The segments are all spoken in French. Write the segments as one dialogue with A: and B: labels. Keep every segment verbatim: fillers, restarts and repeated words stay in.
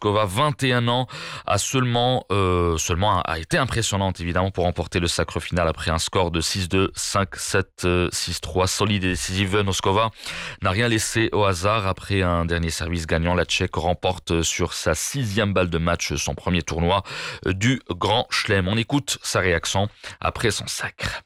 A: Noskova, vingt et un ans, a seulement, euh, seulement a été impressionnante évidemment pour remporter le sacre final après un score de six deux, cinq sept, six trois. Solide et décisive, Noskova n'a rien laissé au hasard. Après un dernier service gagnant, la Tchèque remporte sur sa sixième balle de match son premier tournoi du Grand Chelem. On écoute sa réaction après son sacre.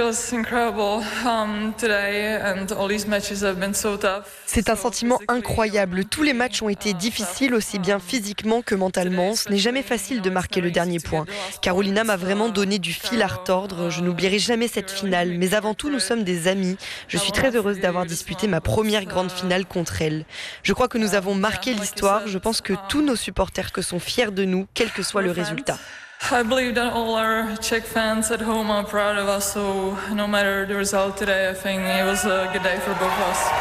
B: C'est un sentiment incroyable. Tous les matchs ont été difficiles, aussi bien physiquement que mentalement. Ce n'est jamais facile de marquer le dernier point. Carolina m'a vraiment donné du fil à retordre. Je n'oublierai jamais cette finale. Mais avant tout, nous sommes des amis. Je suis très heureuse d'avoir disputé ma première grande finale contre elle. Je crois que nous avons marqué l'histoire. Je pense que tous nos supporters que sont fiers de nous, quel que soit le résultat.
C: I believe that all our Czech fans at home are proud of us, so no matter the result today, I think it was a good day for both of us.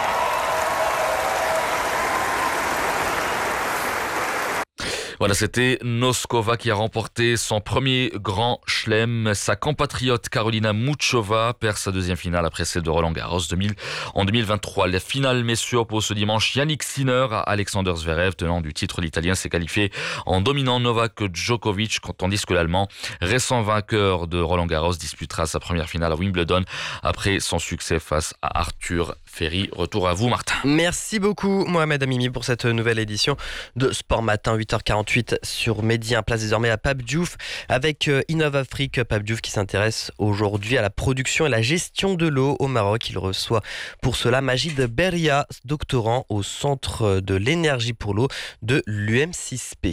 A: Voilà, c'était Noskova qui a remporté son premier grand chelem. Sa compatriote Karolina Muchova perd sa deuxième finale après celle de Roland Garros en deux mille vingt-trois. La finale messieurs pour ce dimanche, Yannick Sinner à Alexander Zverev, tenant du titre. L'Italien s'est qualifié en dominant Novak Djokovic, tandis que l'Allemand, récent vainqueur de Roland Garros, disputera sa première finale à Wimbledon après son succès face à Arthur Ferry. Retour à vous Martin.
D: Merci beaucoup Mohamed Amimi pour cette nouvelle édition de Sport Matin, huit heures quarante-huit sur Média. Place désormais à Pape Diouf avec InnovAfrique. Pape Diouf qui s'intéresse aujourd'hui à la production et la gestion de l'eau au Maroc. Il reçoit pour cela Majid Beria, doctorant au Centre de l'énergie pour l'eau de l'U M six P.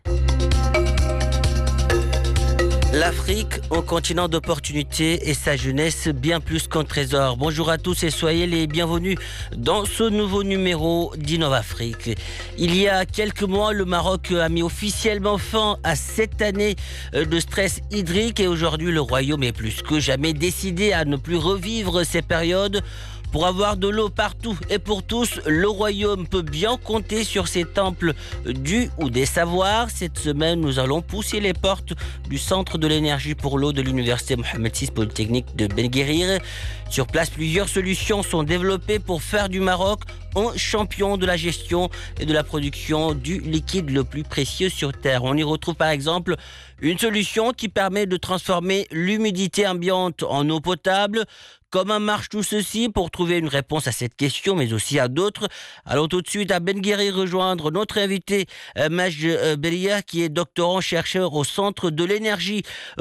E: L'Afrique, au continent d'opportunités et sa jeunesse bien plus qu'un trésor. Bonjour à tous et soyez les bienvenus dans ce nouveau numéro d'InnovAfrique. Il y a quelques mois, le Maroc a mis officiellement fin à cette année de stress hydrique et aujourd'hui, le Royaume est plus que jamais décidé à ne plus revivre ces périodes. Pour avoir de l'eau partout et pour tous, le Royaume peut bien compter sur ses temples du ou des savoirs. Cette semaine, nous allons pousser les portes du Centre de l'énergie pour l'eau de l'Université Mohamed six Polytechnique de Ben Guerir. Sur place, plusieurs solutions sont développées pour faire du Maroc un champion de la gestion et de la production du liquide le plus précieux sur Terre. On y retrouve par exemple une solution qui permet de transformer l'humidité ambiante en eau potable. Comment marche tout ceci? Pour trouver une réponse à cette question, mais aussi à d'autres, allons tout de suite à Ben Guerir rejoindre notre invité Majid Beria, qui est doctorant-chercheur au Centre de l'énergie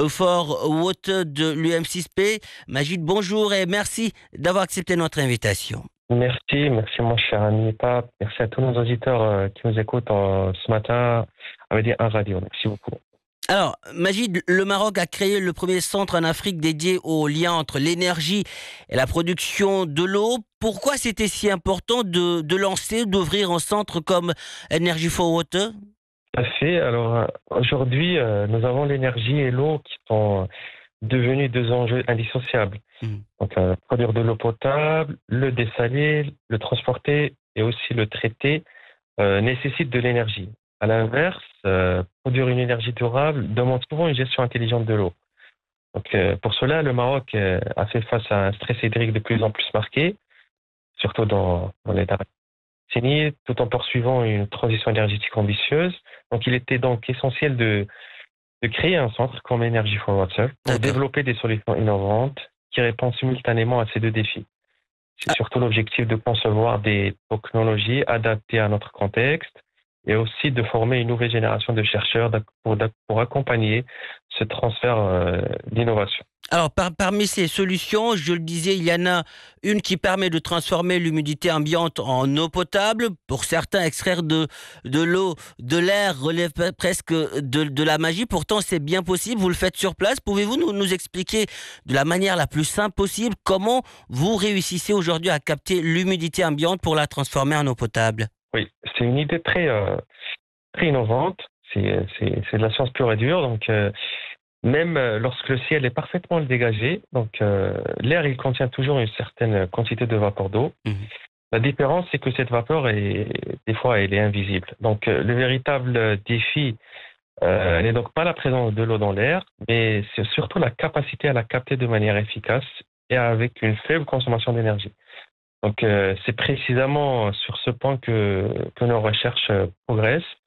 E: for Water de l'U M six P. Majid, bonjour et merci d'avoir accepté notre invitation.
F: Merci, merci mon cher ami Pape. Merci à tous nos auditeurs qui nous écoutent ce matin à Média Radio. Merci beaucoup.
E: Alors, Majid, le Maroc a créé le premier centre en Afrique dédié au lien entre l'énergie et la production de l'eau. Pourquoi c'était si important de, de lancer, d'ouvrir un centre comme Energy for Water?
F: Tout à fait. Alors, aujourd'hui, euh, nous avons l'énergie et l'eau qui sont devenus deux enjeux indissociables. Mmh. Donc, euh, produire de l'eau potable, le dessaler, le transporter et aussi le traiter euh, nécessite de l'énergie. À l'inverse, euh, produire une énergie durable demande souvent une gestion intelligente de l'eau. Donc, euh, pour cela, le Maroc euh, a fait face à un stress hydrique de plus en plus marqué, surtout dans, dans les dernières décennies, tout en poursuivant une transition énergétique ambitieuse. Donc, il était donc essentiel de, de créer un centre comme Energy for Water pour développer des solutions innovantes qui répondent simultanément à ces deux défis. C'est surtout l'objectif de concevoir des technologies adaptées à notre contexte et aussi de former une nouvelle génération de chercheurs pour, pour accompagner ce transfert euh, d'innovation.
E: Alors, par, parmi ces solutions, je le disais, il y en a une qui permet de transformer l'humidité ambiante en eau potable. Pour certains, extraire de, de l'eau, de l'air relève presque de, de la magie. Pourtant, c'est bien possible. Vous le faites sur place. Pouvez-vous nous, nous expliquer de la manière la plus simple possible comment vous réussissez aujourd'hui à capter l'humidité ambiante pour la transformer en eau potable?
F: Oui, c'est une idée très, euh, très innovante. C'est, c'est, c'est de la science pure et dure. Donc, euh, même lorsque le ciel est parfaitement dégagé, donc euh, l'air il contient toujours une certaine quantité de vapeur d'eau. Mmh. La différence, c'est que cette vapeur est des fois elle est invisible. Donc, euh, le véritable défi euh, n'est donc pas la présence de l'eau dans l'air, mais c'est surtout la capacité à la capter de manière efficace et avec une faible consommation d'énergie. Donc, euh, c'est précisément sur ce point que, que nos recherches progressent.